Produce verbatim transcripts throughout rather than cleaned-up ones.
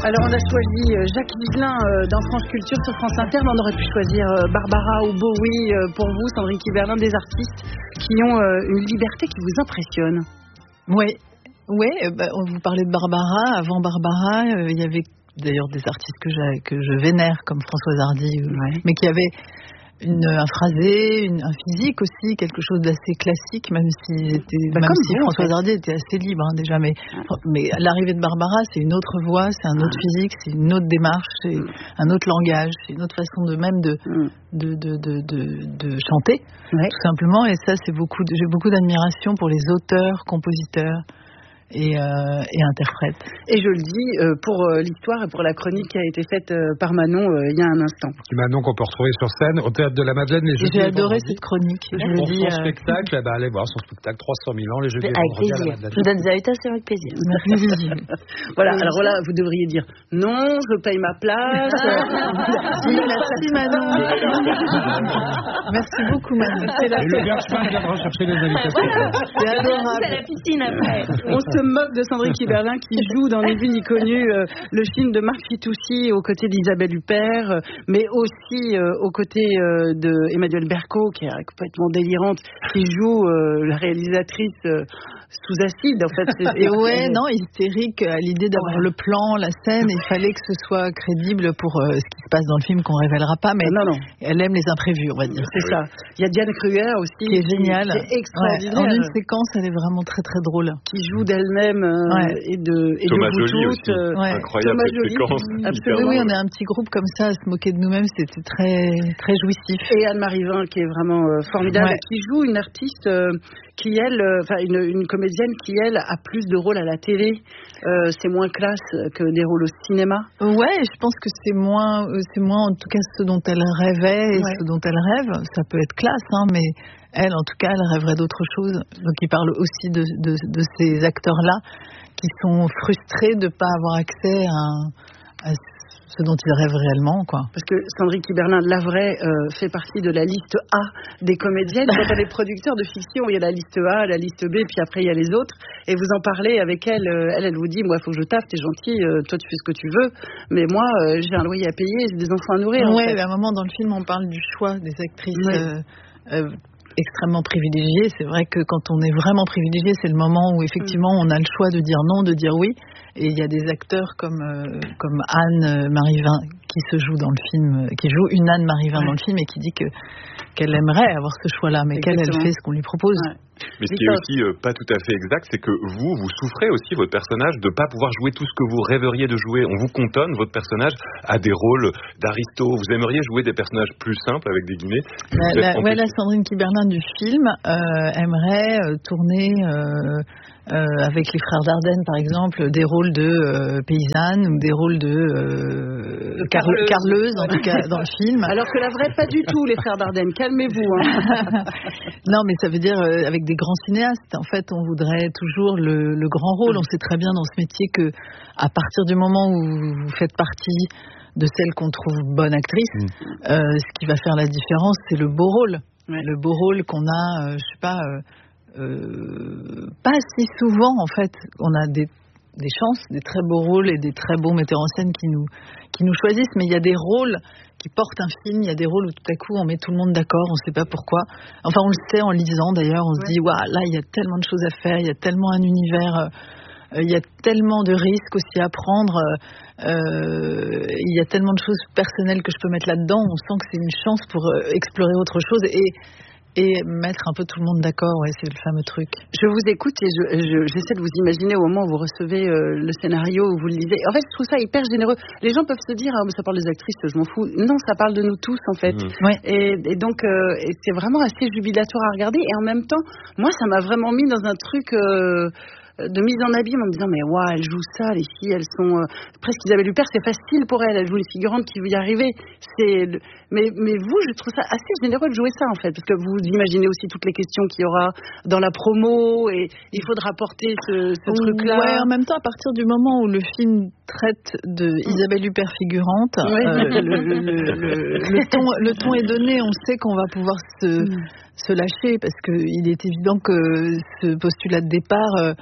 Alors on a choisi Jacques Higelin dans France Culture sur France Inter, mais on aurait pu choisir Barbara ou Bowie pour vous, Sandrine Kiberlin, des artistes qui ont une liberté qui vous impressionne. Oui, oui. Bah, on vous parlait de Barbara. Avant Barbara, il euh, y avait d'ailleurs des artistes que, que je vénère comme Françoise Hardy, ouais. mais qui avaient une, un phrasé, une, un physique aussi, quelque chose d'assez classique, même si, était, bah, même si vous, Françoise en fait. Hardy était assez libre hein, déjà. Mais, ouais. mais l'arrivée de Barbara, c'est une autre voix, c'est un autre ouais. physique, c'est une autre démarche, c'est mm. un autre langage, c'est une autre façon de même de, mm. de, de, de, de, de chanter, ouais. tout simplement. Et ça, c'est beaucoup. De, j'ai beaucoup d'admiration pour les auteurs, compositeurs. Et, euh, et interprète. Et je le dis euh, pour euh, l'histoire et pour la chronique qui a été faite euh, par Manon euh, il y a un instant. Manon qu'on peut retrouver sur scène au Théâtre de la Madeleine les jeudis. J'ai adoré cette chronique. Je le dis, son euh... spectacle, bah, allez voir son spectacle trois cent mille ans les jeudis. Avec plaisir. Je vous donne des invitations avec plaisir. Voilà. Alors voilà, vous devriez dire non, je paye ma place. Merci Manon. Merci beaucoup Manon. C'est la et le Bergman viendra chercher les invitations. C'est adorable. C'est la piscine après. On se moque de Sandrine Kiberlin qui joue dans Les Inconnus, euh, le film de Marc Fitoussi aux côtés d'Isabelle Huppert, euh, mais aussi euh, aux côtés euh, de Emmanuelle Berco qui est complètement délirante, qui joue euh, la réalisatrice euh, sous acide en fait. C'est, et ouais, non, hystérique à l'idée d'avoir ouais. le plan, la scène, il fallait que ce soit crédible pour euh, ce qui se passe dans le film qu'on révélera pas, mais non, non. elle aime les imprévus, on va dire. C'est oui. ça. Il y a Diane Kruger aussi, qui est géniale, qui est extraordinaire. Ouais, en une séquence, elle est vraiment très très drôle. Qui joue d'elle-même euh, ouais. et de et Thomas de vous Joly toutes. Euh, ouais. Incroyable Thomas cette Joly. séquence. Absolument. Oui, on est un petit groupe comme ça à se moquer de nous-mêmes, c'était très très jouissif. Et Anne-Marie Vin qui est vraiment euh, formidable, ouais. qui joue une artiste euh, qui elle, enfin euh, une, une comédienne qui elle a plus de rôles à la télé. Euh, c'est moins classe que des rôles au cinéma. Ouais, je pense que c'est moins, c'est moins en tout cas ce dont elle rêvait et ouais. ce dont elle rêve. Ça peut être classe, hein, mais elle, en tout cas, elle rêverait d'autre chose. Donc, il parle aussi de, de, de ces acteurs-là qui sont frustrés de ne pas avoir accès à, à ce dont ils rêvent réellement, quoi. Parce que Sandrine Kiberlin, la vraie, euh, fait partie de la liste A des comédiennes. Quand on est producteur de fiction, il y a la liste A, la liste B, puis après il y a les autres. Et vous en parlez avec elle. Euh, elle, elle vous dit, moi, il faut que je taffe, t'es gentil, euh, toi, tu fais ce que tu veux. Mais moi, euh, j'ai un loyer à payer, j'ai des enfants à nourrir. Oui, en fait. À un moment dans le film, on parle du choix des actrices. Ouais. Euh, euh, extrêmement privilégié. C'est vrai que quand on est vraiment privilégié, c'est le moment où effectivement on a le choix de dire non, de dire oui. Et il y a des acteurs comme euh, comme Anne Marivin qui se joue dans le film, qui joue une Anne Marivin ouais. dans le film et qui dit que qu'elle aimerait avoir ce choix-là, mais Exactement. qu'elle elle fait ce qu'on lui propose. Ouais. Mais ce qui est aussi euh, pas tout à fait exact, c'est que vous, vous souffrez aussi, votre personnage, de pas pouvoir jouer tout ce que vous rêveriez de jouer. On vous cantonne, votre personnage, à des rôles d'aristo. Vous aimeriez jouer des personnages plus simples, avec des guillemets. La, la, ouais, la Sandrine Kiberlin du film euh, aimerait euh, tourner euh, euh, avec les frères Dardenne, par exemple, des rôles de euh, paysannes ou des rôles de euh, carle- carleuses, en tout cas, dans le film. Alors que la vraie, pas du tout, les frères Dardenne. Calmez-vous. Hein. Non, mais ça veut dire euh, avec des grands cinéastes. En fait, on voudrait toujours le, le grand rôle. On sait très bien dans ce métier que, à partir du moment où vous faites partie de celle qu'on trouve bonne actrice, mmh. euh, ce qui va faire la différence, c'est le beau rôle. Ouais. Le beau rôle qu'on a, euh, je sais pas, euh, euh, pas si souvent en fait. On a des, des chances, des très beaux rôles et des très beaux metteurs en scène qui nous, qui nous choisissent, mais il y a des rôles qui portent un film, il y a des rôles où tout à coup on met tout le monde d'accord, on ne sait pas pourquoi. Enfin, on le sait en lisant d'ailleurs, on ouais. se dit, waouh, là il y a tellement de choses à faire, il y a tellement un univers, euh, il y a tellement de risques aussi à prendre, euh, il y a tellement de choses personnelles que je peux mettre là-dedans, on sent que c'est une chance pour euh, explorer autre chose et Et mettre un peu tout le monde d'accord, ouais, c'est le fameux truc. Je vous écoute et je, je, j'essaie de vous imaginer au moment où vous recevez euh, le scénario, où vous le lisez. En fait, je trouve ça hyper généreux. Les gens peuvent se dire, ah, mais ça parle des actrices, je m'en fous. Non, ça parle de nous tous, en fait. Mmh. Ouais. Et, et donc, euh, et c'est vraiment assez jubilatoire à regarder. Et en même temps, moi, ça m'a vraiment mis dans un truc... Euh, de mise en abîme en me disant mais waouh, elle joue ça, les filles elles sont euh, presque Isabelle Huppert, c'est facile pour elle, elle joue une figurante qui veut y arriver, c'est le... mais, mais vous je trouve ça assez généreux de jouer ça en fait, parce que vous imaginez aussi toutes les questions qu'il y aura dans la promo et il faudra porter ce, ce truc là. Ouais, en même temps à partir du moment où le film traite de Isabelle Huppert figurante, ouais. euh, le, le, le, le, le, ton, le ton est donné, on sait qu'on va pouvoir se, mm. se lâcher parce qu'il est évident que ce postulat de départ euh,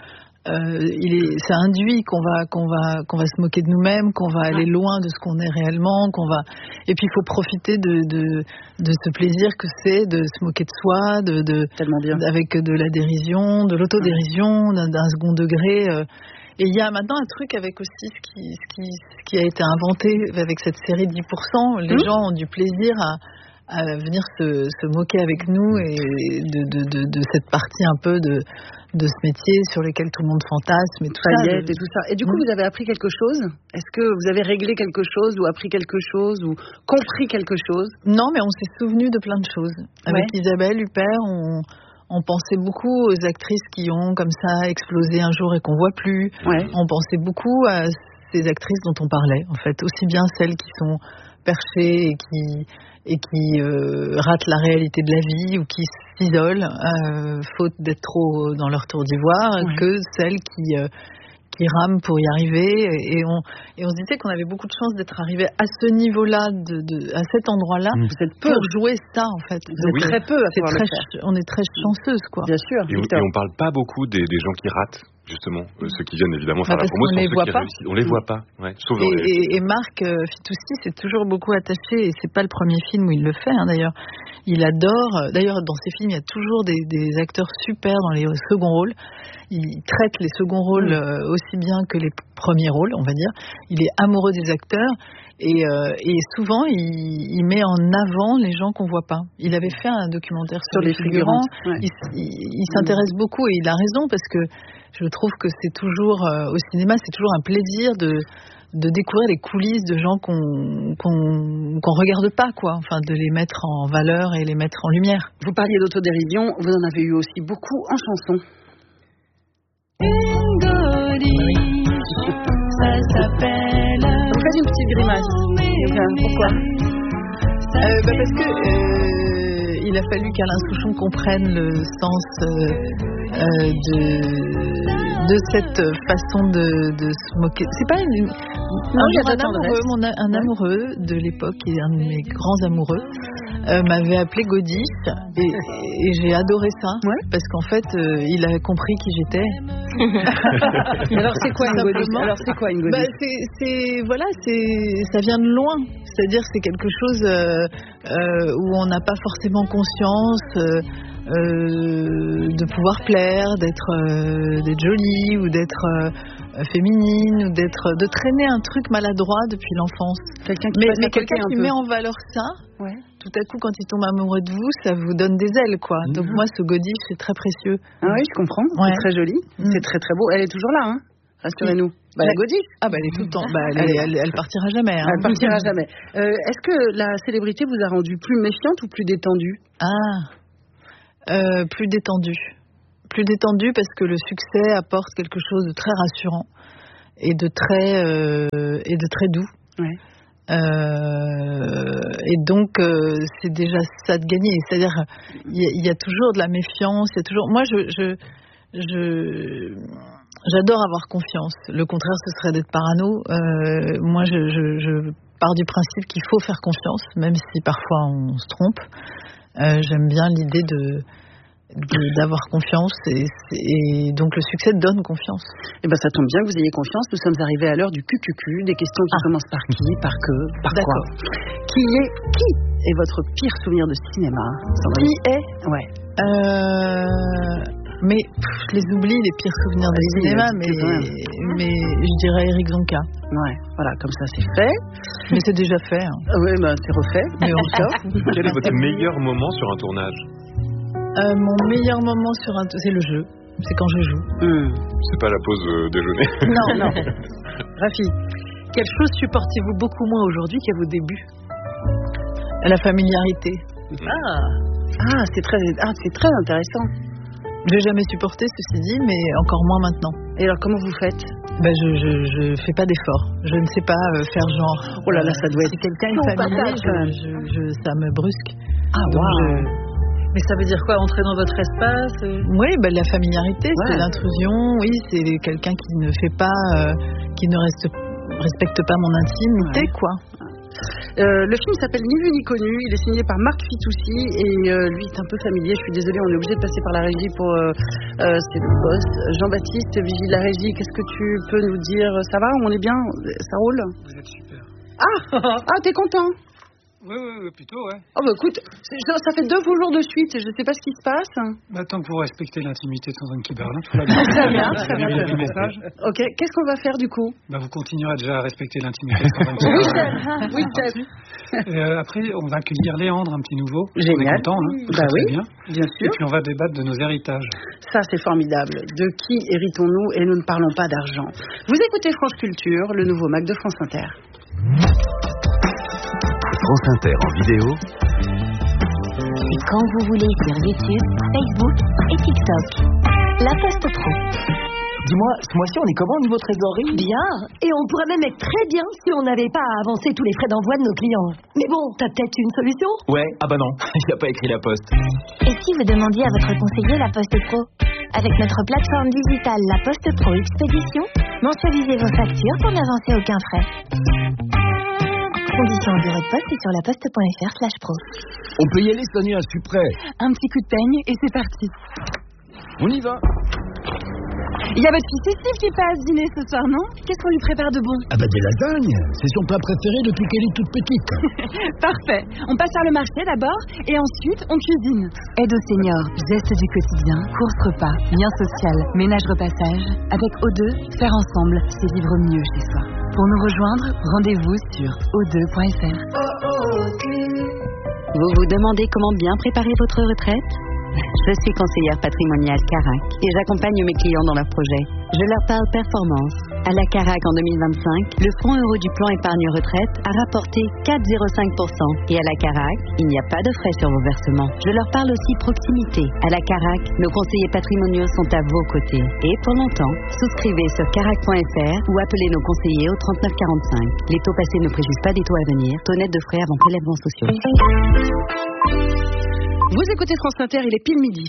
euh, il est, ça induit qu'on va, qu'on va, qu'on va se moquer de nous-mêmes, qu'on va aller loin de ce qu'on est réellement, qu'on va. Et puis il faut profiter de, de, de ce plaisir que c'est de se moquer de soi, de, de, avec de la dérision, de l'autodérision, d'un, d'un second degré. Euh, Et il y a maintenant un truc avec aussi ce qui, ce qui, ce qui a été inventé avec cette série dix pour cent. Les mmh. gens ont du plaisir à, à venir se, se moquer avec nous et de, de, de, de cette partie un peu de, de ce métier sur lequel tout le monde fantasme et tout ça. Le... et tout ça. Et du coup, mmh. vous avez appris quelque chose ? Est-ce que vous avez réglé quelque chose ou appris quelque chose ou compris quelque chose ? Non, mais on s'est souvenu de plein de choses. Avec ouais. Isabelle Huppert, on... On pensait beaucoup aux actrices qui ont comme ça explosé un jour et qu'on voit plus. Ouais. On pensait beaucoup à ces actrices dont on parlait, en fait, aussi bien celles qui sont perchées et qui et qui euh, ratent la réalité de la vie ou qui s'isolent euh, faute d'être trop dans leur tour d'ivoire, ouais. que celles qui euh, qui rament pour y arriver, et on, et on se disait qu'on avait beaucoup de chance d'être arrivé à ce niveau-là, de, de, à cet endroit-là, mmh. pour jouer ça, en fait. Vous êtes oui. très peu à c'est pouvoir très, le faire. On est très chanceuse, quoi. Bien sûr. Et on, et on parle pas beaucoup des, des gens qui ratent, justement, euh, ceux qui viennent évidemment faire bah la promo, sont ceux qui pas. réussissent. On les voit pas, ouais, sauf et, dans les... et, et Marc euh, Fitoussi s'est toujours beaucoup attaché, et c'est pas le premier film où il le fait, hein, d'ailleurs. Il adore, d'ailleurs dans ses films il y a toujours des, des acteurs super dans les seconds rôles. Il traite les seconds rôles euh, aussi bien que les premiers rôles, on va dire. Il est amoureux des acteurs et, euh, et souvent il, il met en avant les gens qu'on voit pas. Il avait fait un documentaire sur, sur les figurants. figurants. Ouais. Il, il, il s'intéresse mmh. beaucoup et il a raison parce que je trouve que c'est toujours euh, au cinéma, c'est toujours un plaisir de de découvrir les coulisses de gens qu'on qu'on qu'on regarde pas, quoi. Enfin, de les mettre en valeur et les mettre en lumière. Vous parliez d'autodérision, vous en avez eu aussi beaucoup en chanson. Une godiche, ça s'appelle. Vous faites une petite grimace. Pourquoi ? euh, bah Parce que euh, il a fallu qu'Alain Souchon comprenne le sens euh, euh, de de cette façon de, de se moquer. C'est pas une, non, un, jour, un amoureux, mon, un amoureux de l'époque, qui est un de mes grands amoureux, euh, m'avait appelé Godiche et, et j'ai adoré ça ouais. parce qu'en fait, euh, il a compris qui j'étais. Alors c'est quoi une Godiche ? Alors c'est quoi une Godiche ? Bah, c'est, c'est voilà, c'est ça vient de loin. C'est-à-dire c'est quelque chose euh, euh, où on n'a pas forcément conscience. Euh, Euh, de pouvoir plaire, d'être, euh, d'être jolie ou d'être euh, féminine ou d'être, de traîner un truc maladroit depuis l'enfance. Quelqu'un qui mais mais quelqu'un qui met en valeur ça, ouais. tout à coup quand il tombe amoureux de vous, ça vous donne des ailes, quoi. Mmh. Donc moi ce Godiche c'est très précieux. Ah oui, je comprends. Ouais. C'est très joli, mmh. c'est très très beau. Elle est toujours là, hein. Rassurez-nous. Bah, la Godiche. Ah bah elle est tout le temps. Bah, elle, elle, elle, elle partira jamais. Hein. Elle partira jamais. Euh, est-ce que la célébrité vous a rendu plus méfiante ou plus détendue ? Ah. Euh, plus détendu. Plus détendu parce que le succès apporte quelque chose de très rassurant et de très, euh, et de très doux. Ouais. Euh, et donc, euh, c'est déjà ça de gagner. C'est-à-dire, il y, y a toujours de la méfiance. Y a toujours... Moi, je, je, je, j'adore avoir confiance. Le contraire, ce serait d'être parano. Euh, moi, je, je, je pars du principe qu'il faut faire confiance, même si parfois on se trompe. Euh, j'aime bien l'idée de, de d'avoir confiance et, et donc le succès donne confiance. Et ben ça tombe bien que vous ayez confiance. Nous sommes arrivés à l'heure du Q Q Q, des questions qui ah. commencent par qui, par que, par D'accord. quoi. Qui est qui est votre pire souvenir de cinéma ? Qui est ? Ouais. Euh, mais pff, je les oublie les pires souvenirs de oui, cinéma, mais mais je dirais Éric Zonka. Ouais, voilà, comme ça c'est fait. Mais c'est déjà fait. Hein. Oui, ben c'est refait. Mais on sort. Quel est votre meilleur moment sur un tournage ? euh, Mon meilleur moment sur un tournage, c'est le jeu. C'est quand je joue. Mmh. C'est pas la pause euh, déjeuner. Non, non. Rafi, quelle chose supportez-vous beaucoup moins aujourd'hui qu'à vos débuts ? La familiarité. Mmh. Ah, ah, c'est très, ah, c'est très intéressant. Je n'ai jamais supporté, ceci dit, mais encore moins maintenant. Et alors, comment vous faites ? Ben, je, je, je fais pas d'efforts. Je ne sais pas euh, faire genre. Oh là là, ça doit être. Si quelqu'un est familier, je, je, je, ça me brusque. Ah, waouh. Je... Mais ça veut dire quoi ? Entrer dans votre espace ? Oui, ben, la familiarité, ouais. C'est l'intrusion. Oui, c'est quelqu'un qui ne fait pas, euh, qui ne reste, respecte pas mon intimité, ouais. quoi. Euh, le film s'appelle Ni vu ni connu. Il est signé par Marc Fitoussi et euh, lui est un peu familier. Je suis désolée, on est obligé de passer par la régie pour. Euh, euh, c'est le boss. Jean-Baptiste, vigile la régie. Qu'est-ce que tu peux nous dire? Ça va? On est bien? Ça roule? Vous êtes super. Ah, ah, t'es content? Oui, oui, oui, plutôt, ouais. Oh bah écoute, ça fait deux jours de suite, je sais pas ce qui se passe. Bah, tant que vous respectez l'intimité de Sandrine Kiberlin, tout va bien. Très bien, très bien. Vous avez le message. Ok, qu'est-ce qu'on va faire du coup? Bah, vous continuerez déjà à respecter l'intimité de Sandrine Kiberlin. Oui, chef. Et euh, après, on va accueillir Léandre, un petit nouveau. Génial. On est content, hein. Bah oui, bien. bien sûr. Et puis on va débattre de nos héritages. Ça, c'est formidable. De qui héritons-nous? Et nous ne parlons pas d'argent. Vous écoutez France Culture, le nouveau Mac de France Inter. France Inter en vidéo. C'est quand vous voulez sur YouTube, Facebook et TikTok. La Poste Pro. Dis-moi, ce mois-ci, on est comment au niveau trésorerie? Bien. Et on pourrait même être très bien si on n'avait pas à avancer tous les frais d'envoi de nos clients. Mais bon, t'as peut-être une solution? Ouais, ah bah non, il n'y a pas écrit la Poste. Et si vous demandiez à votre conseiller La Poste Pro? Avec notre plateforme digitale La Poste Pro Expédition, mensualisez vos factures pour n'avancer aucun frais. Conditions en bureau de poste et sur laposte.fr slash pro. On peut y aller, Sonia, je suis prêt. Un petit coup de peigne et c'est parti. On y va. Il y a votre fille Cécile qui passe dîner ce soir, non? Qu'est-ce qu'on lui prépare de bon? Ah bah des lasagnes, c'est son plat préféré depuis qu'elle est toute petite. Parfait. On passe faire le marché d'abord et ensuite on cuisine. Aide aux seniors, gestes du quotidien, courses repas, lien social, ménage repassage. Avec O deux, faire ensemble, c'est vivre mieux chez soi. Pour nous rejoindre, rendez-vous sur o deux point f r. Vous vous demandez comment bien préparer votre retraite? Je suis conseillère patrimoniale Carac et j'accompagne mes clients dans leurs projets. Je leur parle performance. À la Carac en deux mille vingt-cinq, le fonds euro du plan épargne retraite a rapporté quatre virgule zéro cinq pour cent. Et à la Carac, il n'y a pas de frais sur vos versements. Je leur parle aussi proximité. À la Carac, nos conseillers patrimoniaux sont à vos côtés. Et pour longtemps, souscrivez sur carac point f r ou appelez nos conseillers au trente-neuf quarante-cinq. Les taux passés ne préjugent pas des taux à venir. Taux net de frais avant prélèvements sociaux. Vous écoutez France Inter, il est pile midi.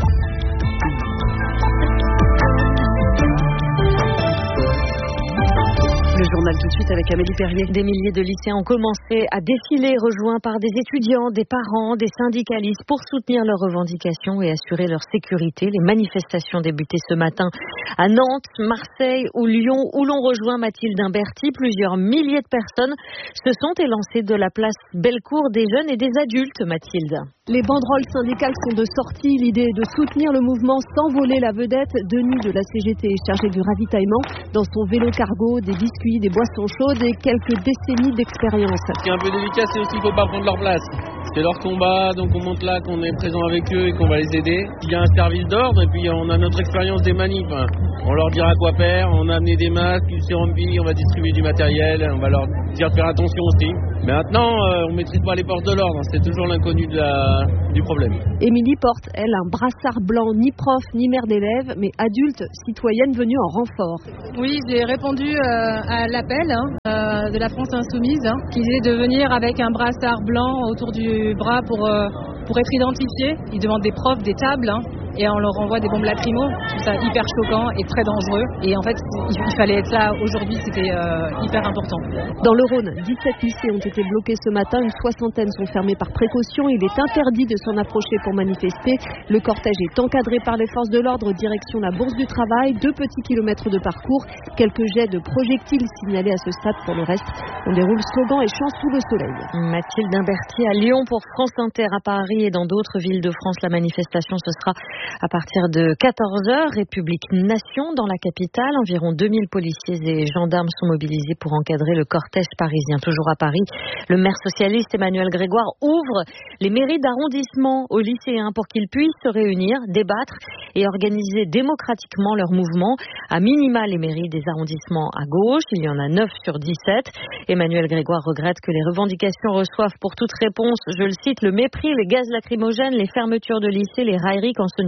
Le journal tout de suite avec Amélie Perrier. Des milliers de lycéens ont commencé à défiler, rejoints par des étudiants, des parents, des syndicalistes pour soutenir leurs revendications et assurer leur sécurité. Les manifestations débutaient ce matin à Nantes, Marseille ou Lyon, où l'on rejoint Mathilde Imberti. Plusieurs milliers de personnes se sont élancées de la place Bellecour, des jeunes et des adultes, Mathilde. Les banderoles syndicales sont de sortie. L'idée est de soutenir le mouvement sans voler la vedette. Denis de la C G T est chargé du ravitaillement. Dans son vélo cargo, des biscuits, des boissons chaudes et quelques décennies d'expérience. Ce qui est un peu délicat, c'est aussi qu'il ne faut pas prendre leur place. C'est leur combat, donc on montre là qu'on est présent avec eux et qu'on va les aider. Il y a un service d'ordre et puis on a notre expérience des manifs. On leur dira quoi faire, on a amené des masques, du sérum-vie, on va distribuer du matériel, on va leur dire de faire attention aussi. Mais maintenant, euh, on ne maîtrise pas les portes de l'ordre, c'est toujours l'inconnu de la, du problème. Émilie porte, elle, un brassard blanc, ni prof, ni mère d'élève, mais adulte, citoyenne venue en renfort. Oui, j'ai répondu euh, à l'appel hein, euh, de la France Insoumise, hein, qui disait de venir avec un brassard blanc autour du bras pour, euh, pour être identifié. Ils demandent des profs, des tables, hein, et on leur envoie des bombes lacrymo. Je trouve ça hyper choquant et très dangereux. Et en fait, il, il fallait être là aujourd'hui, c'était euh, hyper important. Dans le Rhône, dix-sept lycées ont été bloqués ce matin. Une soixantaine sont fermés par précaution. Il est interdit de s'en approcher pour manifester. Le cortège est encadré par les forces de l'ordre, direction la Bourse du Travail. Deux petits kilomètres de parcours. Quelques jets de projectiles signalés à ce stade. Pour le reste, on déroule slogans et chants sous le soleil. Mathilde Imberti à Lyon pour France Inter. À Paris et dans d'autres villes de France, la manifestation, ce sera à partir de quatorze heures. République Nation dans la capitale. Environ deux mille policiers et gendarmes sont mobilisés pour encadrer le cortège parisien. Toujours à Paris, le maire socialiste Emmanuel Grégoire ouvre les mairies d'arrondissement aux lycéens pour qu'ils puissent se réunir, débattre et organiser démocratiquement leur mouvement. À minima, les mairies des arrondissements à gauche, il y en a neuf sur dix-sept. Emmanuel Grégoire regrette que les revendications reçoivent pour toute réponse, je le cite, le mépris, les gaz lacrymogènes, les fermetures de lycées, les railleries quand ce ne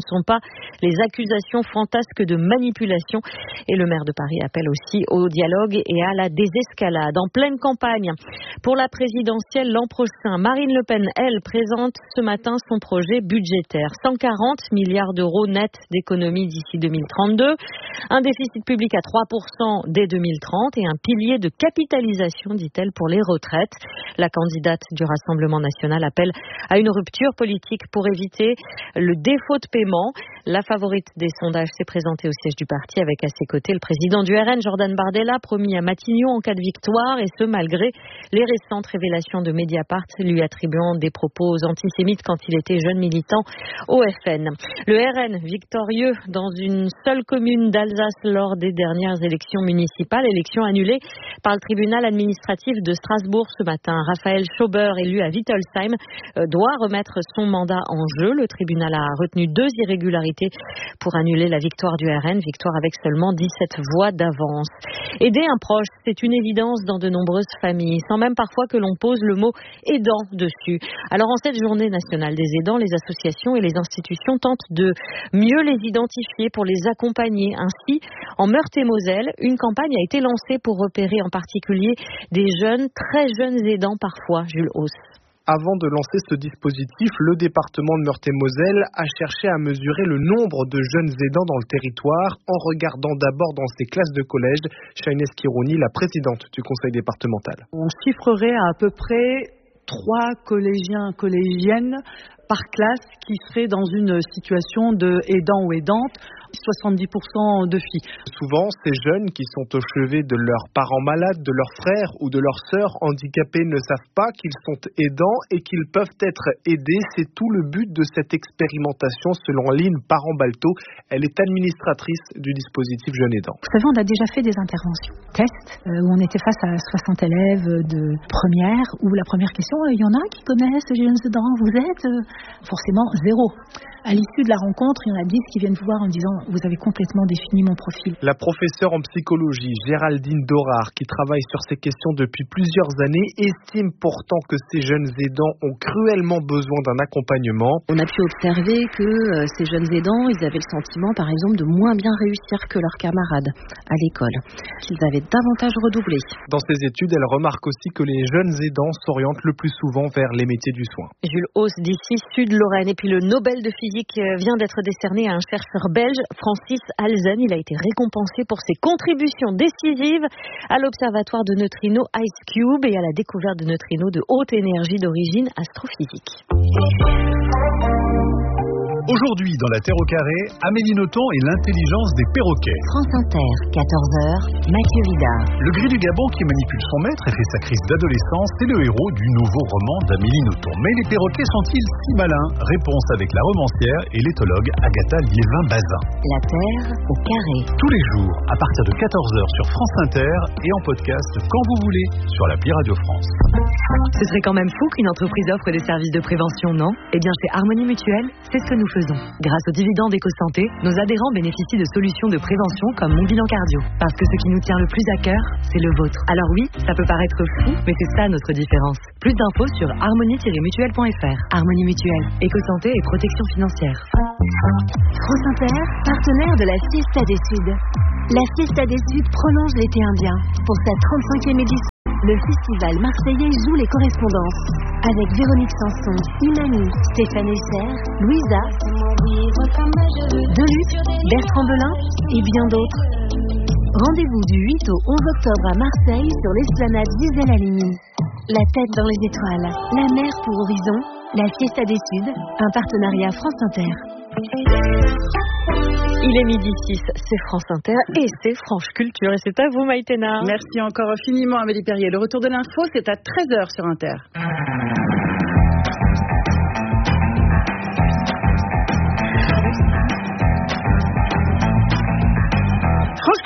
sont pas les accusations fantasques de manipulation. Et le maire de Paris appelle aussi au dialogue et à la désescalade. En pleine campagne pour la présidentielle l'an prochain, Marine Le Pen, elle, présente ce matin son projet budgétaire. cent quarante milliards d'euros nets d'économies d'ici deux mille trente-deux, un déficit public à trois pour cent dès deux mille trente et un pilier de capitalisation, dit-elle, pour les retraites. La candidate du Rassemblement national appelle à une rupture politique pour éviter le défaut de paiement. La favorite des sondages s'est présentée au siège du parti avec à ses côtés le président du R N, Jordan Bardella, promis à Matignon en cas de victoire, et ce malgré les récentes révélations de Mediapart lui attribuant des propos antisémites quand il était jeune militant au F N. Le R N victorieux dans une seule commune d'Alsace lors des dernières élections municipales, élections annulées par le tribunal administratif de Strasbourg ce matin. Raphaël Schauber, élu à Wittelsheim, doit remettre son mandat en jeu. Le tribunal a retenu deux irrégularités pour annuler la victoire du R N, victoire avec seulement dix-sept voix d'avance. Aider un proche, c'est une évidence dans de nombreuses familles, sans même parfois que l'on pose le mot aidant dessus. Alors en cette journée nationale des aidants, les associations et les institutions tentent de mieux les identifier pour les accompagner. Ainsi, en Meurthe-et-Moselle, une campagne a été lancée pour repérer en particulier des jeunes, très jeunes aidants parfois. Jules Hauss. Avant de lancer ce dispositif, le département de Meurthe-et-Moselle a cherché à mesurer le nombre de jeunes aidants dans le territoire en regardant d'abord dans ses classes de collège. Shainès Kirouni, la présidente du conseil départemental. On chiffrerait à à peu près trois collégiens, collégiennes par classe qui seraient dans une situation de aidant ou aidante. soixante-dix pour cent de filles. Souvent, ces jeunes qui sont au chevet de leurs parents malades, de leurs frères ou de leurs sœurs handicapés ne savent pas qu'ils sont aidants et qu'ils peuvent être aidés. C'est tout le but de cette expérimentation selon Lynn Parent-Balto. Elle est administratrice du dispositif Jeunes Aidants. Vous savez, on a déjà fait des interventions, tests, euh, où on était face à soixante élèves de première, où la première question, il euh, y en a qui connaissent Jeunes Aidants, vous êtes euh, forcément zéro. À l'issue de la rencontre, il y en a dix qui viennent vous voir en disant « Vous avez complètement défini mon profil ». La professeure en psychologie, Géraldine Dorard, qui travaille sur ces questions depuis plusieurs années, estime pourtant que ces jeunes aidants ont cruellement besoin d'un accompagnement. On a pu observer que euh, ces jeunes aidants, ils avaient le sentiment, par exemple, de moins bien réussir que leurs camarades à l'école, qu'ils avaient davantage redoublé. Dans ces études, elle remarque aussi que les jeunes aidants s'orientent le plus souvent vers les métiers du soin. Jules Hauss d'ici Sud-Lorraine. Et puis le Nobel de physique vient d'être décerné à un chercheur belge, Francis Halzen. Il a été récompensé pour ses contributions décisives à l'observatoire de neutrinos IceCube et à la découverte de neutrinos de haute énergie d'origine astrophysique. Aujourd'hui, dans la Terre au carré, Amélie Nothomb et l'intelligence des perroquets. France Inter, quatorze heures, Mathieu Vidard. Le gris du Gabon qui manipule son maître et fait sa crise d'adolescence est le héros du nouveau roman d'Amélie Nothomb. Mais les perroquets sont-ils si malins? Réponse avec la romancière et l'éthologue Agatha Liévin-Bazin. La Terre au carré. Tous les jours, à partir de quatorze heures sur France Inter et en podcast quand vous voulez sur l'appli Radio France. Ce serait quand même fou qu'une entreprise offre des services de prévention, non? Eh bien, chez Harmonie Mutuelle, c'est ce que nous faisons. Grâce aux dividendes EcoSanté, nos adhérents bénéficient de solutions de prévention comme Mon Bilan Cardio. Parce que ce qui nous tient le plus à cœur, c'est le vôtre. Alors oui, ça peut paraître fou, mais c'est ça notre différence. Plus d'infos sur harmonie tiret mutuelle point f r. Harmonie Mutuelle, EcoSanté et protection financière. France Inter, partenaire de la Fiesta des Suds. La Fiesta des Suds prolonge l'été indien. Pour sa trente-cinquième édition, le festival marseillais joue les correspondances. Avec Véronique Sanson, Imani, Stéphane Esser, Louisa, Deluxe, Bertrand Belin et bien d'autres. Rendez-vous du huit au onze octobre à Marseille sur l'esplanade Gisèle Halimi. La tête dans les étoiles, la mer pour horizon, la Fiesta des Suds, un partenariat France Inter. Il est midi six, c'est France Inter et c'est Franche Culture. Et c'est à vous, Maïtena. Merci encore infiniment, Amélie Perrier. Le retour de l'info, c'est à treize heures sur Inter. France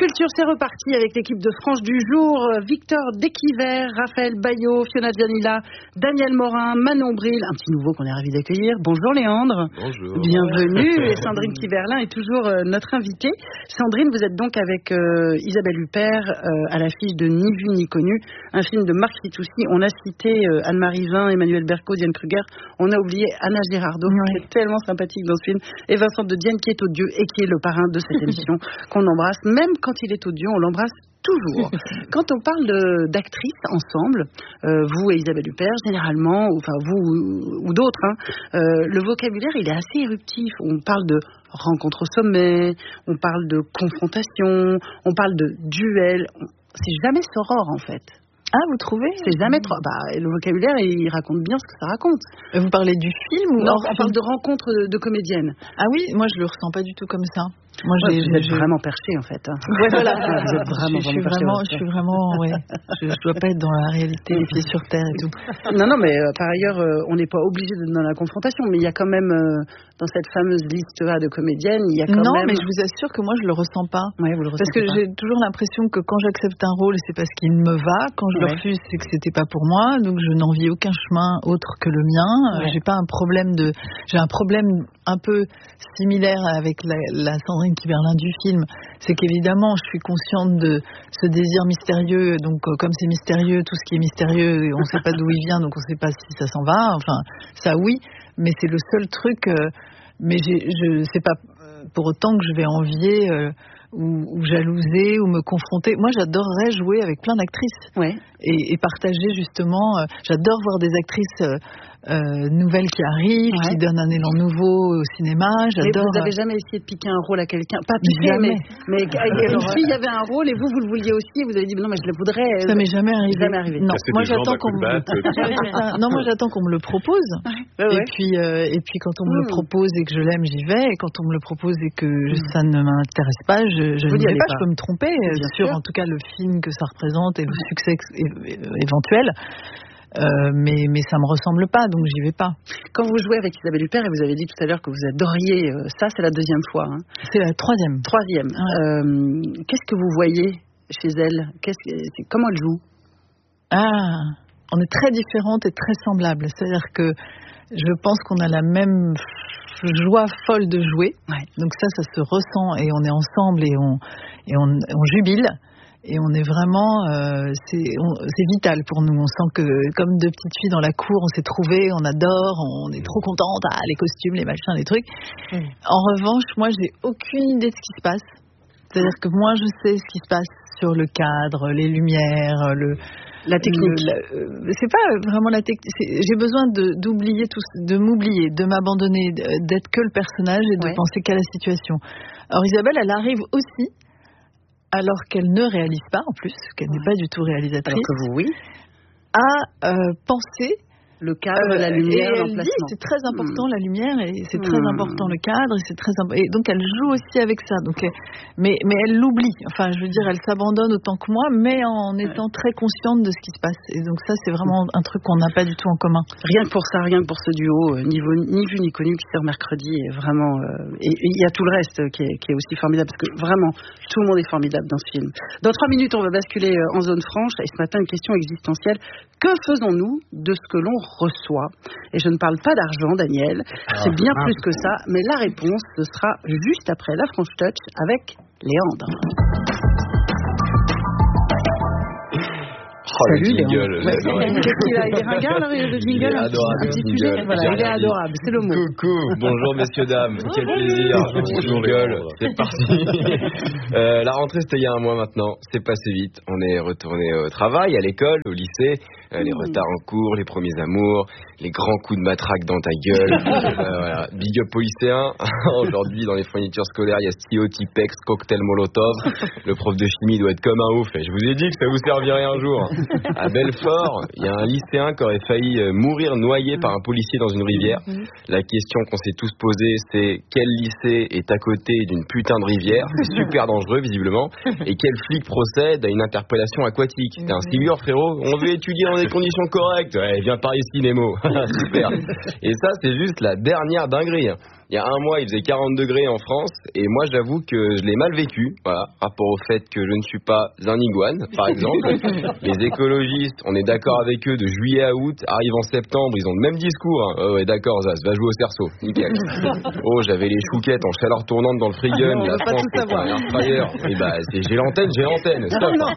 Culture, c'est reparti avec l'équipe de France du jour. Victor Desquiver, Raphaël Baillot, Fiona Gianilla, Daniel Morin, Manon Bril, un petit nouveau qu'on est ravis d'accueillir. Bonjour Léandre. Bonjour. Bienvenue. Et Sandrine Kiberlin est toujours euh, notre invitée. Sandrine, vous êtes donc avec euh, Isabelle Huppert euh, à l'affiche de Ni vu ni connu, un film de Marc Fitoussi. On a cité euh, Anne-Marie Vin, Emmanuel Berco, Diane Kruger. On a oublié Anna Girardot, ouais. qui est tellement sympathique dans ce film, et Vincent de Dienne qui est odieux et qui est le parrain de cette émission qu'on embrasse. Même quand il est odieux, on l'embrasse toujours. Quand on parle de, d'actrices ensemble, euh, vous et Isabelle Huppert, généralement, ou, enfin vous ou, ou d'autres, hein, euh, le vocabulaire il est assez éruptif. On parle de rencontre au sommet, on parle de confrontation, on parle de duel. C'est jamais soror en fait. Ah, vous trouvez? C'est jamais trop. Bah, le vocabulaire, il raconte bien ce que ça raconte. Vous parlez du film ou non, on parle de rencontre de, de comédiennes. Ah oui, moi je le ressens pas du tout comme ça. Moi, ouais, j'ai, vous êtes j'ai... vraiment perché en fait. Hein. Ouais, voilà. Vous êtes vraiment, je, je suis vraiment, vraiment, je suis vraiment, ouais. Je, je dois pas être dans la réalité, les pieds sur terre et tout. Non, non, mais euh, par ailleurs, euh, on n'est pas obligé d'être dans la confrontation, mais il y a quand même euh, dans cette fameuse liste-là de comédiennes, il y a quand non, même. Non, mais je vous assure que moi je le ressens pas. Ouais, vous le parce que pas. J'ai toujours l'impression que quand j'accepte un rôle, c'est parce qu'il me va. Quand je ouais. le refuse, c'est que c'était pas pour moi. Donc je n'envie aucun chemin autre que le mien. Ouais. J'ai pas un problème de. J'ai un problème un peu similaire avec la, la Sandrine Kiberlin du film, c'est qu'évidemment je suis consciente de ce désir mystérieux, donc euh, comme c'est mystérieux, tout ce qui est mystérieux, on ne sait pas d'où il vient, donc on ne sait pas si ça s'en va, enfin ça oui, mais c'est le seul truc, euh, mais j'ai, je sais pas pour autant que je vais envier euh, ou, ou jalouser ou me confronter. Moi j'adorerais jouer avec plein d'actrices ouais. et, et partager justement, euh, j'adore voir des actrices euh, Euh, nouvelles qui arrivent, ouais. qui donnent un élan nouveau au cinéma. J'adore. Mais vous n'avez jamais essayé de piquer un rôle à quelqu'un? Pas piquer, mais, mais une fille, il y avait un rôle et vous, vous le vouliez aussi et vous avez dit non, mais je le voudrais. Ça m'est jamais arrivé. Jamais arrivé. Non, moi j'attends qu'on me... non, moi j'attends qu'on me le propose. Ouais. Ouais, et puis, euh, et puis quand on me mmh. le propose et que je l'aime, j'y vais. Et quand on me le propose et que mmh. ça ne m'intéresse pas, je, je n'y vais pas. pas. Je peux me tromper Bien sur, sûr. en tout cas, le film que ça représente et le succès éventuel. Euh, mais, mais ça me ressemble pas, donc j'y vais pas. Quand vous jouez avec Isabelle Huppert, et vous avez dit tout à l'heure que vous adoriez euh, ça, c'est la deuxième fois. Hein. C'est la troisième. Troisième. Ouais. Euh, qu'est-ce que vous voyez chez elle? Qu'est-ce que, comment elle joue? Ah, on est très différentes et très semblables. C'est-à-dire que je pense qu'on a la même joie folle de jouer. Ouais. Donc ça, ça se ressent et on est ensemble et on, et on, on jubile. Et on est vraiment, euh, c'est, on, c'est vital pour nous. On sent que, comme deux petites filles dans la cour, on s'est trouvées, on adore, on est trop contente. Ah, les costumes, les machins, les trucs. Mmh. En revanche, moi, j'ai aucune idée de ce qui se passe. C'est-à-dire que moi, je sais ce qui se passe sur le cadre, les lumières, le, la technique. Le, la, c'est pas vraiment la technique. J'ai besoin de, d'oublier tout, de m'oublier, de m'abandonner, d'être que le personnage et de ouais. penser qu'à la situation. Alors Isabelle, elle arrive aussi. Alors qu'elle ne réalise pas, en plus, qu'elle ouais. n'est pas du tout réalisatrice. Alors que vous, oui. À euh, penser le cadre, euh, la lumière, et elle dit c'est très important mmh. la lumière et c'est mmh. très important le cadre et c'est très imp... et donc elle joue aussi avec ça. Donc, mais mais elle l'oublie. Enfin, je veux dire, elle s'abandonne autant que moi, mais en étant très consciente de ce qui se passe. Et donc ça, c'est vraiment un truc qu'on n'a pas du tout en commun. Rien que pour ça, rien que pour ce duo, euh, niveau, ni vu ni connu qui sort mercredi, est vraiment. Euh, et il y a tout le reste qui est, qui est aussi formidable parce que vraiment tout le monde est formidable dans ce film. Dans trois minutes, on va basculer en zone franche et ce matin une question existentielle. Que faisons-nous de ce que l'on reçoit? Et je ne parle pas d'argent, Daniel, ah, c'est bien ah, plus que ça, mais la réponse, ce sera juste après la French Touch avec Léandre. Oh, salut, le jingle, ouais, qu'est-ce qu'il a? Il est ringard, là, le jingle? Il est adorable. Jingle. Voilà, il est adorable, c'est le mot. Coucou, bonjour messieurs, dames, quel plaisir, jingle, c'est parti. euh, la rentrée, c'était il y a un mois maintenant, c'est passé vite, on est retourné au travail, à l'école, au lycée, euh, les retards en cours, les premiers amours, les grands coups de matraque dans ta gueule. euh, voilà. Big up aux lycéens. Aujourd'hui, dans les fournitures scolaires, il y a stylo, Tipex, cocktail Molotov. Le prof de chimie doit être comme un ouf. Et je vous ai dit que ça vous servirait un jour. À Belfort, il y a un lycéen qui aurait failli mourir noyé par un policier dans une rivière. La question qu'on s'est tous posée, c'est quel lycée est à côté d'une putain de rivière? C'est super dangereux, visiblement. Et quel flic procède à une interpellation aquatique? T'es un civil, frérot? On veut étudier dans des conditions correctes. Ouais, viens par ici, Nemo. Super. Et ça, c'est juste la dernière dinguerie. Il y a un mois, il faisait quarante degrés en France, et moi, j'avoue que je l'ai mal vécu, voilà, rapport au fait que je ne suis pas un iguane, par exemple. Les écologistes, on est d'accord avec eux, de juillet à août, arrivent en septembre, ils ont le même discours. Hein. Oh, ouais, d'accord, Zaz, va jouer au cerceau, nickel. Oh, j'avais les chouquettes en chaleur tournante dans le frigun, non, la France, c'est un air et bah, c'est, j'ai l'antenne, j'ai l'antenne, stop. Non, non.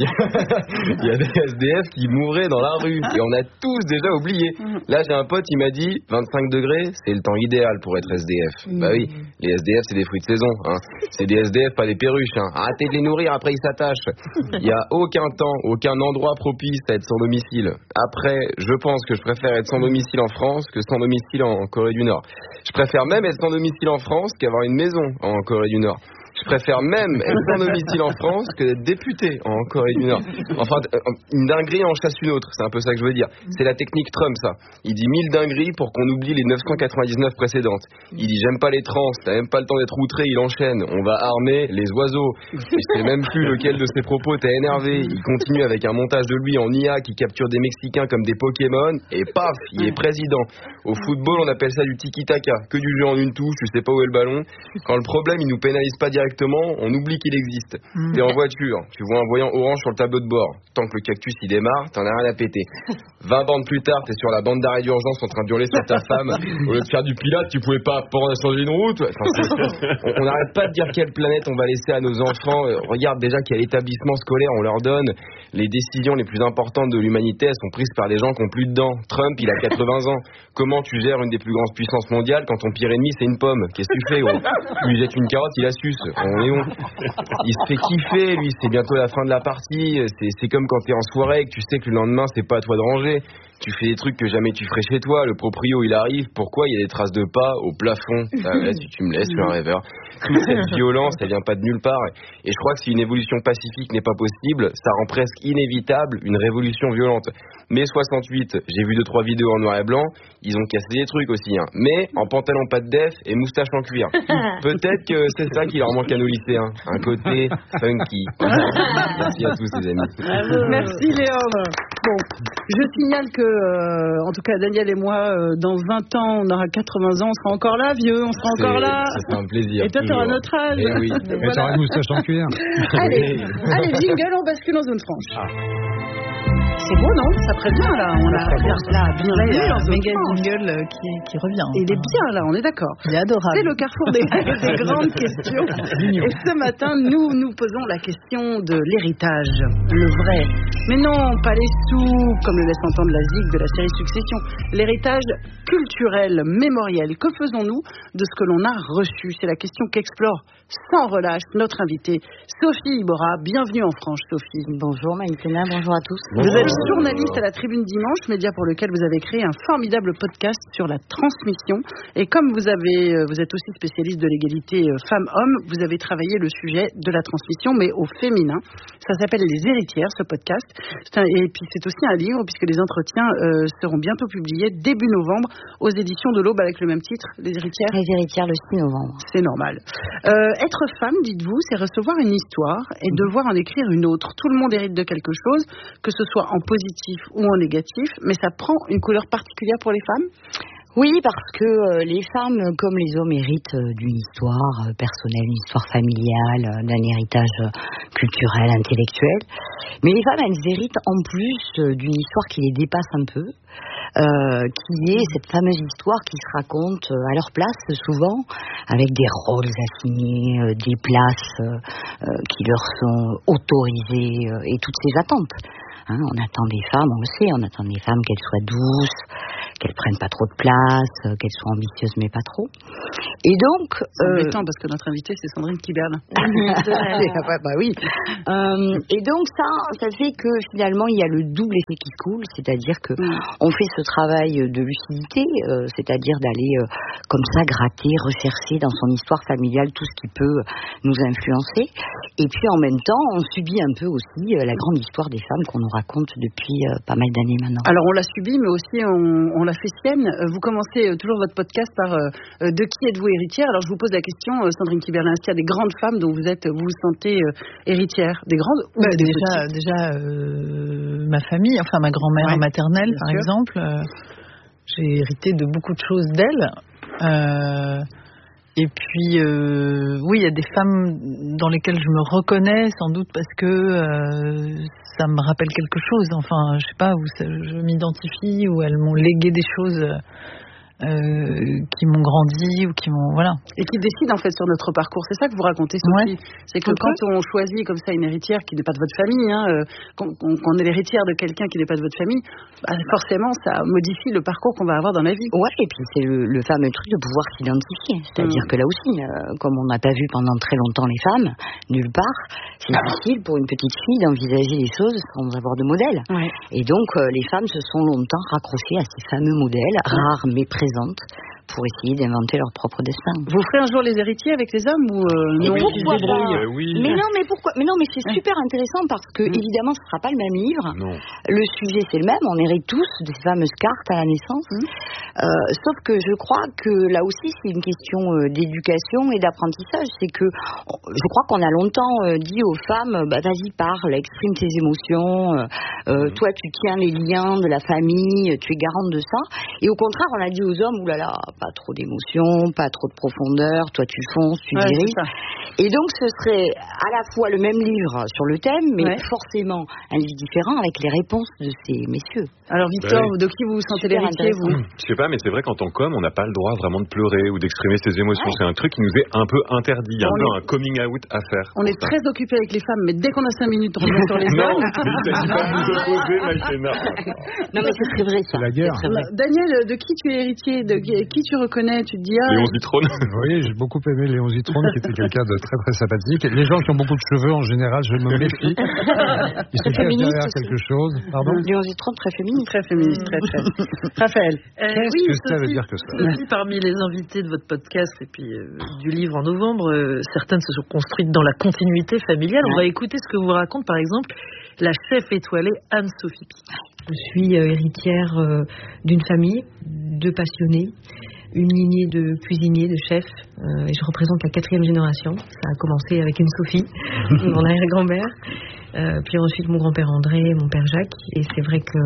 Il y a des S D F qui mouraient dans la rue, et on a tous déjà oublié. Là, j'ai un pote, il m'a dit, vingt-cinq degrés, c'est le temps idéal pour être S D F. Mmh. Bah oui, les S D F, c'est des fruits de saison. Hein. C'est des S D F, pas des perruches. Hein. Arrêtez de les nourrir, après ils s'attachent. Il n'y a aucun temps, aucun endroit propice à être sans domicile. Après, je pense que je préfère être sans domicile en France que sans domicile en Corée du Nord. Je préfère même être sans domicile en France qu'avoir une maison en Corée du Nord. Je préfère même être sans domicile en France que d'être député en Corée du Nord. Enfin, une dinguerie en chasse une autre, c'est un peu ça que je veux dire. C'est la technique Trump, ça. Il dit mille dingueries pour qu'on oublie les neuf cent quatre-vingt-dix-neuf précédentes. Il dit j'aime pas les trans, t'as même pas le temps d'être outré, il enchaîne. On va armer les oiseaux. Et je sais même plus lequel de ses propos t'a énervé. Il continue avec un montage de lui en I A qui capture des Mexicains comme des Pokémon, et paf, il est président. Au football, on appelle ça du tiki-taka, que du jeu en une touche, tu sais pas où est le ballon. Quand le problème, il nous pénalise pas directement, on oublie qu'il existe. Mmh. T'es en voiture, tu vois un voyant orange sur le tableau de bord. Tant que le cactus il démarre, t'en as rien à péter. vingt bandes plus tard, t'es sur la bande d'arrêt d'urgence en train de hurler sur ta femme. Au lieu de faire du pilote, tu pouvais pas pour changer une route. Enfin, on n'arrête pas de dire quelle planète on va laisser à nos enfants. Euh, regarde déjà quel établissement scolaire on leur donne. Les décisions les plus importantes de l'humanité, elles sont prises par des gens qui ont plus de dents. Trump, il a quatre-vingts ans. Comment tu gères une des plus grandes puissances mondiales quand ton pire ennemi c'est une pomme? Qu'est-ce que tu fais, gros? Tu lui jettes une carotte, il la suce. On est on. Il se fait kiffer, lui, c'est bientôt la fin de la partie. C'est, c'est comme quand t'es en soirée et que tu sais que le lendemain c'est pas à toi de ranger. Tu fais des trucs que jamais tu ferais chez toi. Le proprio il arrive, pourquoi il y a des traces de pas au plafond? Ah ouais, si tu me laisses, je suis un rêveur. Toute cette violence, elle vient pas de nulle part. Et je crois que si une évolution pacifique n'est pas possible, ça rend presque inévitable une révolution violente. Mai soixante-huit, j'ai vu deux trois vidéos en noir et blanc, ils ont cassé des trucs aussi, hein. Mais en pantalon pas de def et moustache en cuir. Peut-être que c'est ça qui leur manque à nos lycéens, un côté funky. Merci à tous les amis. Merci Léon. Bon, je signale que, euh, en tout cas Daniel et moi, euh, dans vingt ans, on aura quatre-vingts ans, on sera encore là, vieux, on sera c'est, encore là. Ça sera un plaisir. Et toi, tu auras notre âge. Et oui. Mais voilà. Tu auras une moustache en cuir. Allez, allez, jingle, on bascule en zone franche. Ah. C'est beau, non? Ça prévient, là. On a là, bien là, il y a un méga jingle qui, qui revient. Il est bien, là, on est d'accord. Il est adorable. C'est le carrefour des, des grandes questions. Et ce matin, nous nous posons la question de l'héritage. Le vrai. Mais non, pas les sous, comme le laisse entendre la zig de la série Succession. L'héritage culturel, mémoriel. Que faisons-nous de ce que l'on a reçu? C'est la question qu'explore sans relâche notre invitée, Sophie Ibora. Bienvenue en France, Sophie. Bonjour Maïtena, bonjour à tous. Vous êtes journaliste à la Tribune Dimanche, média pour lequel vous avez créé un formidable podcast sur la transmission. Et comme vous avez, vous êtes aussi spécialiste de l'égalité femmes-hommes, vous avez travaillé le sujet de la transmission, mais au féminin. Ça s'appelle Les Héritières, ce podcast. C'est un, et puis c'est aussi un livre, puisque les entretiens euh, seront bientôt publiés début novembre aux éditions de l'Aube avec le même titre, Les Héritières. Les Héritières le six novembre. C'est normal. Euh, être femme, dites-vous, c'est recevoir une histoire et devoir en écrire une autre. Tout le monde hérite de quelque chose, que ce soit en positif ou en négatif, mais ça prend une couleur particulière pour les femmes? Oui, parce que euh, les femmes, comme les hommes, héritent euh, d'une histoire euh, personnelle, une histoire familiale, euh, d'un héritage euh, culturel, intellectuel. Mais les femmes, elles héritent en plus euh, d'une histoire qui les dépasse un peu, euh, qui est cette fameuse histoire qui se raconte euh, à leur place, souvent, avec des rôles assignés, euh, des places euh, euh, qui leur sont autorisées euh, et toutes ces attentes. Hein, on attend des femmes, on le sait, on attend des femmes qu'elles soient douces, qu'elles prennent pas trop de place, qu'elles soient ambitieuses mais pas trop. Et donc, c'est euh... embêtant parce que notre invitée c'est Sandrine Kiberle. bah, bah oui. Euh, et donc ça, ça fait que finalement il y a le double effet qui se coule, c'est-à-dire que mm. on fait ce travail de lucidité, euh, c'est-à-dire d'aller euh, comme ça gratter, rechercher dans son histoire familiale tout ce qui peut nous influencer. Et puis en même temps, on subit un peu aussi euh, la grande histoire des femmes qu'on nous raconte depuis euh, pas mal d'années maintenant. Alors on l'a subi, mais aussi on, on l'a fait sienne. Vous commencez euh, toujours votre podcast par euh, euh, de qui êtes-vous héritière? Alors je vous pose la question, euh, Sandrine Kiberle, est-ce qu'il y a des grandes femmes dont vous êtes, vous vous sentez euh, héritière? Des grandes ou bah, des déjà, petites? déjà euh, ma famille, enfin ma grand-mère ouais, maternelle par sûr. exemple, euh, j'ai hérité de beaucoup de choses d'elle. Euh, Et puis, euh, oui, il y a des femmes dans lesquelles je me reconnais, sans doute parce que euh, ça me rappelle quelque chose. Enfin, je sais pas, où ça, je m'identifie, où elles m'ont légué des choses euh, qui m'ont grandi ou qui m'ont... Voilà. Et qui décident en fait sur notre parcours. C'est ça que vous racontez, Sophie. Ouais. C'est que quand on choisit comme ça une héritière qui n'est pas de votre famille, hein, euh, qu'on, qu'on est l'héritière de quelqu'un qui n'est pas de votre famille, bah, forcément ça modifie le parcours qu'on va avoir dans la vie. Ouais, et puis c'est le, le fameux truc de pouvoir s'identifier. C'est-à-dire mmh. que là aussi, euh, comme on n'a pas vu pendant très longtemps les femmes, nulle part, c'est difficile pour une petite fille d'envisager les choses sans avoir de modèle. Ouais. Et donc euh, les femmes se sont longtemps raccrochées à ces fameux modèles, ouais. rares mais présents, pour essayer d'inventer leur propre destin. Vous ferez un jour les héritiers avec les hommes ou euh, non, pourquoi pas euh, oui. Mais non, mais pourquoi Mais non, mais c'est super intéressant parce que mmh. évidemment, ce sera pas le même livre. Non. Le sujet c'est le même. On hérite tous des fameuses cartes à la naissance. Mmh. Euh, sauf que je crois que là aussi, c'est une question euh, d'éducation et d'apprentissage. C'est que je crois qu'on a longtemps euh, dit aux femmes, bah, vas-y parle, exprime tes émotions. Euh, mmh. Toi, tu tiens les liens de la famille, tu es garante de ça. Et au contraire, on a dit aux hommes, oulala, pas trop d'émotion, pas trop de profondeur, toi tu fonces, tu ouais, diriges. Et donc ce serait à la fois le même livre sur le thème, mais ouais. forcément un livre différent avec les réponses de ces messieurs. Alors Victor, bah oui. de qui vous vous sentez l'héritier, vous ? Je sais pas, mais c'est vrai qu'en tant qu'homme, on n'a pas le droit vraiment de pleurer ou d'exprimer ses émotions. Ouais. C'est un truc qui nous est un peu interdit. Il y a un peu un coming out à faire. On est ça. Très occupé avec les femmes, mais dès qu'on a cinq minutes, on revient sur les hommes. Non, il ne s'agit pas de nous opposer, Maïtena. Non, mais c'est très vrai ça. C'est la guerre. C'est vrai. Daniel, de qui tu es héritier ? De qui tu reconnais ? Tu te dis ah, Léon Zitrone. Oui, j'ai beaucoup aimé Léon Zitrone, qui était quelqu'un de très très sympathique. Les gens qui ont beaucoup de cheveux, en général, je me méfie. Ils se cachent derrière quelque chose. Pardon ? Léon Zitrone, très féministe. Très féministe, très très. Raphaël. Euh, Qu'est-ce oui, que ça veut dire que ça ? Sophie, parmi les invités de votre podcast et puis euh, du livre en novembre, euh, certaines se sont construites dans la continuité familiale. Ouais. On va écouter ce que vous raconte, par exemple, la chef étoilée Anne-Sophie Pic. Je suis euh, héritière euh, d'une famille de passionnés, une lignée de cuisiniers, de chefs, euh, et je représente la quatrième génération. Ça a commencé avec une Sophie, mon arrière-grand-mère, euh, puis ensuite mon grand-père André, mon père Jacques, et c'est vrai que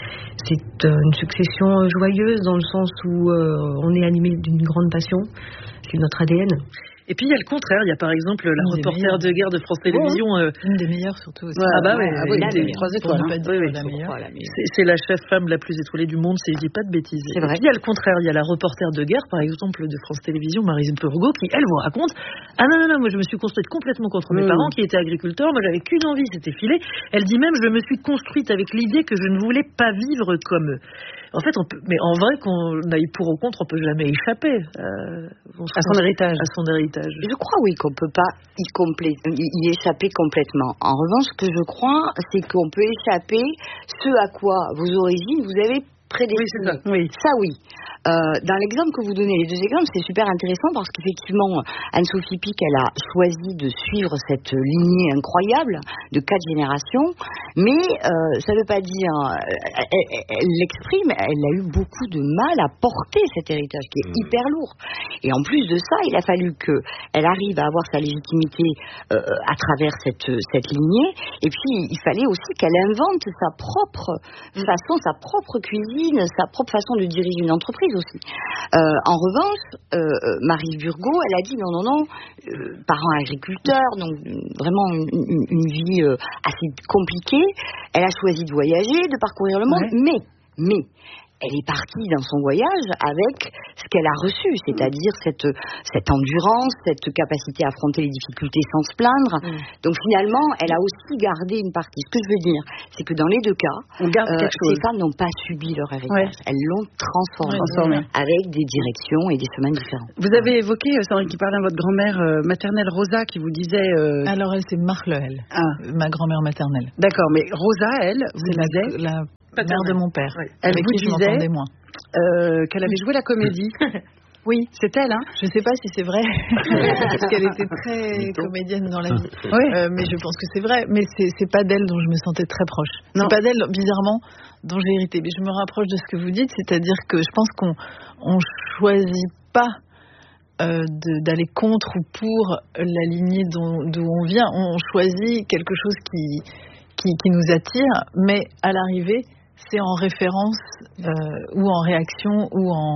c'est euh, une succession joyeuse dans le sens où euh, on est animé d'une grande passion, c'est notre A D N. Et puis il y a le contraire, il y a par exemple la une reporter de guerre de France Télévisions. Oh, euh... Une des meilleures surtout aussi. Ouais, ah bah oui, ah, oui, des trois étoiles. Hein. Oui, oui, la meilleure. C'est, c'est la chef femme la plus étoilée du monde, si je dis pas de bêtises. C'est vrai. Et puis il y a le contraire, il y a la reporter de guerre par exemple de France Télévisions, Maryse Burgot, qui elle vous raconte ah non non non, moi je me suis construite complètement contre mmh. mes parents qui étaient agriculteurs, moi j'avais qu'une envie, c'était filer. Elle dit même je me suis construite avec l'idée que je ne voulais pas vivre comme eux. En fait, on peut, mais en vrai, qu'on aille pour ou contre, on peut jamais échapper euh, à son héritage. À son héritage. Je crois oui qu'on peut pas y, complé- y échapper complètement. En revanche, ce que je crois, c'est qu'on peut échapper ce à quoi vos origines vous avez prédestiné. Oui, c'est ça. Oui. Ça oui. Euh, dans l'exemple que vous donnez, les deux exemples, c'est super intéressant parce qu'effectivement, Anne-Sophie Pic, elle a choisi de suivre cette lignée incroyable de quatre générations, mais euh, ça ne veut pas dire, elle, elle, elle l'exprime, elle a eu beaucoup de mal à porter cet héritage qui est mmh. hyper lourd. Et en plus de ça, il a fallu qu'elle arrive à avoir sa légitimité euh, à travers cette, cette lignée, et puis il fallait aussi qu'elle invente sa propre façon, sa propre cuisine, sa propre façon de diriger une entreprise aussi. Euh, en revanche, euh, Maryse Burgot, elle a dit non, non, non, euh, parents agriculteurs, donc vraiment une, une, une vie euh, assez compliquée. Elle a choisi de voyager, de parcourir le monde, ouais. mais, mais, elle est partie dans son voyage avec ce qu'elle a reçu, c'est-à-dire cette, cette endurance, cette capacité à affronter les difficultés sans se plaindre. Mmh. Donc finalement, elle a aussi gardé une partie. Ce que je veux dire, c'est que dans les deux cas, On garde euh, quelque chose. ces femmes n'ont pas subi leur héritage. Ouais. Elles l'ont transformé, transformé avec des directions et des chemins différents. Vous avez évoqué, Sandrine, qui parlait à votre grand-mère euh, maternelle Rosa, qui vous disait... Euh... Alors elle, c'est Marle, elle, ah. ma grand-mère maternelle. D'accord, mais Rosa, elle, vous c'est disait... La, la... mère de mon père. Oui. Elle vous qui disait je moins. Euh, qu'elle avait joué la comédie. Oui, c'est elle, hein. Je ne sais pas si c'est vrai, parce qu'elle était très comédienne dans la vie. Oui. Euh, mais je pense que c'est vrai. Mais c'est, c'est pas d'elle dont je me sentais très proche. Non. C'est pas d'elle, bizarrement, dont j'ai hérité. Mais je me rapproche de ce que vous dites, c'est-à-dire que je pense qu'on on choisit pas euh, de, d'aller contre ou pour la lignée dont, d'où on vient. On choisit quelque chose qui, qui, qui nous attire, mais à l'arrivée, c'est en référence euh, ou en réaction ou en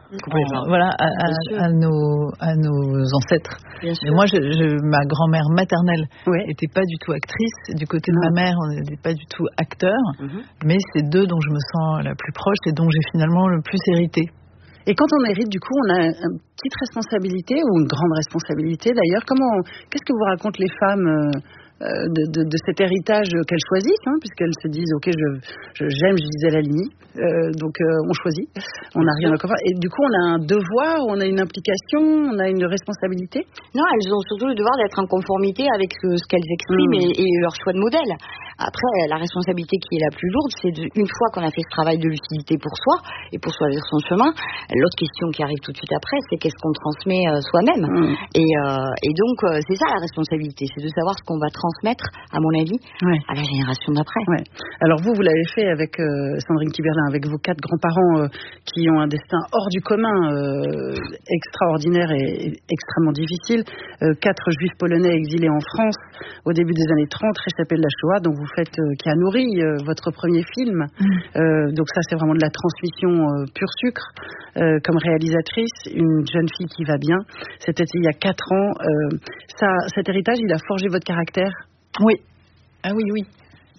en, voilà, à, à, à, nos, à nos ancêtres. Et moi, je, je, ma grand-mère maternelle n'était ouais. pas du tout actrice. Du côté de non. ma mère, on n'était pas du tout acteur. Mm-hmm. Mais c'est d'eux dont je me sens la plus proche et dont j'ai finalement le plus hérité. Et quand on hérite, du coup, on a une petite responsabilité, ou une grande responsabilité d'ailleurs. Comment, qu'est-ce que vous racontent les femmes euh, de, de, de cet héritage qu'elles choisissent, hein, puisqu'elles se disent, ok, je, je, j'aime Gisèle Halimi, euh, donc euh, on choisit, on n'a rien à comprendre. Et du coup, on a un devoir, on a une implication, on a une responsabilité. Non, elles ont surtout le devoir d'être en conformité avec ce, ce qu'elles expriment mmh. et, et leur choix de modèle. Après, la responsabilité qui est la plus lourde, c'est de, une fois qu'on a fait ce travail de lucidité pour soi et pour choisir son chemin, l'autre question qui arrive tout de suite après, c'est qu'est-ce qu'on transmet euh, soi-même. Mmh. Et, euh, et donc, euh, c'est ça la responsabilité, c'est de savoir ce qu'on va transmettre, à mon avis, ouais. à la génération d'après. Ouais. Alors vous, vous l'avez fait avec euh, Sandrine Kiberlin, avec vos quatre grands-parents euh, qui ont un destin hors du commun, euh, extraordinaire et, et extrêmement difficile. Euh, quatre juifs polonais exilés en France au début des années trente, réchappés de la Shoah, dont vous faites, euh, qui a nourri euh, votre premier film. Mmh. Euh, donc ça, c'est vraiment de la transmission euh, pur sucre. Euh, comme réalisatrice, une jeune fille qui va bien. C'était il y a quatre ans. Euh, ça, cet héritage, il a forgé votre caractère? Oui. Ah oui, oui.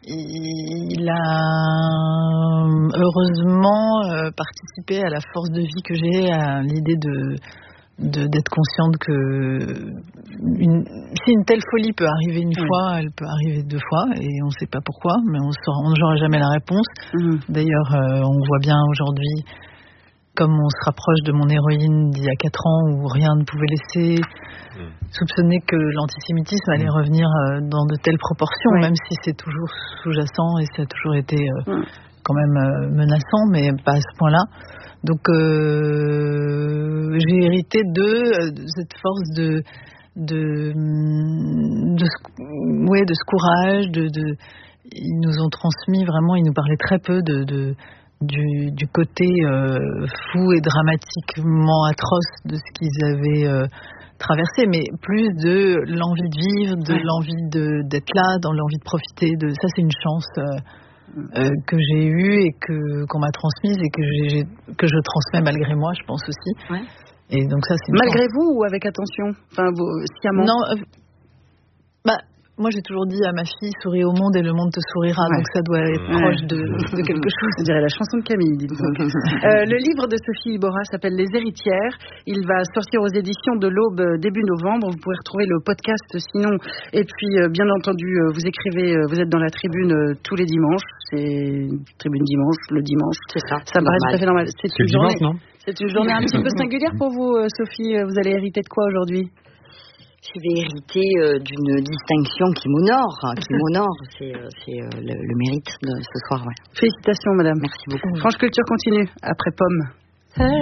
Il a heureusement euh, participé à la force de vie que j'ai, à l'idée de, de d'être consciente que une, si une telle folie peut arriver une oui. fois, elle peut arriver deux fois, et on ne sait pas pourquoi, mais on n'aura jamais la réponse. Mmh. D'ailleurs, euh, on voit bien aujourd'hui, comme on se rapproche de mon héroïne d'il y a quatre ans où rien ne pouvait laisser mmh. soupçonner que l'antisémitisme allait revenir dans de telles proportions, oui. même si c'est toujours sous-jacent et ça a toujours été euh, mmh. quand même euh, menaçant, mais pas à ce point-là. Donc euh, j'ai hérité de, de cette force de de, de, de, ouais, de ce courage, de, de, ils nous ont transmis vraiment, ils nous parlaient très peu de... de Du, du côté euh, fou et dramatiquement atroce de ce qu'ils avaient euh, traversé, mais plus de l'envie de vivre, de ouais. l'envie de, d'être là, dans l'envie de profiter. De ça, c'est une chance euh, euh, que j'ai eue et que qu'on m'a transmise et que j'ai, que je transmets malgré moi, je pense aussi. Ouais. Et donc ça, c'est une malgré chance. Vous ou avec attention, enfin, vous, sciemment. Non, euh, bah. Moi, j'ai toujours dit à ma fille, souris au monde et le monde te sourira. Ouais. Donc, ça doit être ouais. proche de, de quelque chose. Je dirais la chanson de Camille, dites donc. euh, le livre de Sophie Iborra s'appelle Les Héritières. Il va sortir aux éditions de l'Aube début novembre. Vous pourrez retrouver le podcast sinon. Et puis, euh, bien entendu, euh, vous écrivez, euh, vous êtes dans la tribune euh, tous les dimanches. C'est tribune dimanche, le dimanche. C'est ça. Ça me paraît tout à fait normal. C'est, c'est une journée, non C'est une journée un petit peu singulière pour vous, euh, Sophie. Vous allez hériter de quoi aujourd'hui? Je vais hériter euh, d'une distinction qui m'honore, hein, qui m'honore, c'est, euh, c'est euh, le, le mérite de ce soir. Ouais. Félicitations, madame. Merci beaucoup. France Culture continue après Pomme.